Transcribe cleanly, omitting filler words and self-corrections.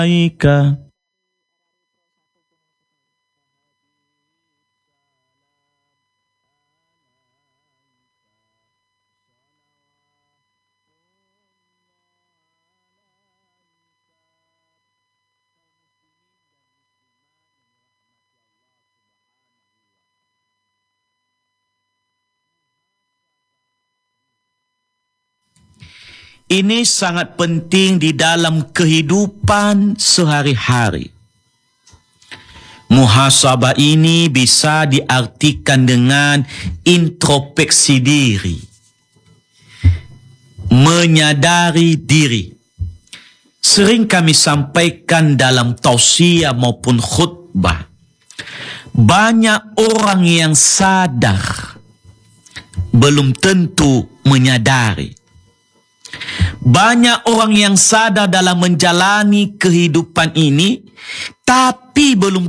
Ika. Ini sangat penting di dalam kehidupan sehari-hari. Muhasabah ini bisa diartikan dengan introspeksi diri. Menyadari diri. Sering kami sampaikan dalam tausiah maupun khutbah. Banyak orang yang sadar belum tentu menyadari. Banyak orang yang sadar dalam menjalani kehidupan ini, tapi belum